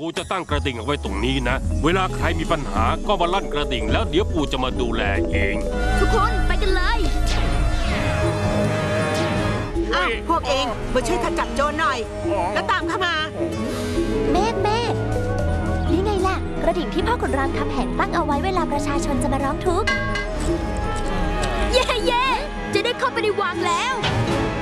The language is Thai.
ปู่จะตั้งกระดิ่งเอาไว้ตรงนี้นะเวลาใครมีปัญหาก็มาลั่นกระดิ่งแล้วเดี๋ยวปู่จะมาดูแลเองทุกคนไปกันเลยพวกเองมาช่วยข้าจับโจรหน่อยแล้วตามเข้ามาเมฆนี่ไงล่ะกระดิ่งที่พ่อขุนรามคำแหงตั้งเอาไว้เวลาประชาชนจะมาร้องทุกข์เย่จะได้เข้าไปในวังแล้ว